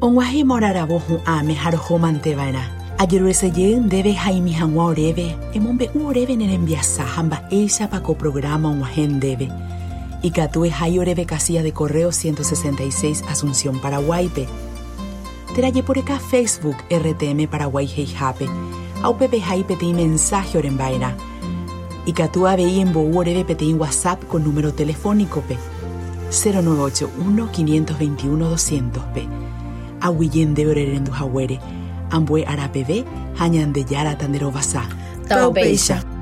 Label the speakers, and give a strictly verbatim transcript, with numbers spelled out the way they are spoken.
Speaker 1: Onwahi morarabohu ame haroho mantevaina. Ayerurese debe Jaime Hanwa Oreve, emombe u Oreve nerembiasa, hamba eisa paco programa onwahen debe. Y catue Jai Oreve casilla de correo ciento sesenta y seis Asunción Paraguaype. Teraye por acá Facebook R T M Paraguay Heijape. Au pepe Jai peti mensaje orembaina. Y catua veí en Bou Oreve peti WhatsApp con número telefónico pe cero nueve ocho uno, cinco dos uno, doscientos pe. Aguillén de Orerendu Jawere. Ambue Arapeve, Hañan de Yara Tandero Basa.
Speaker 2: Taupeisha.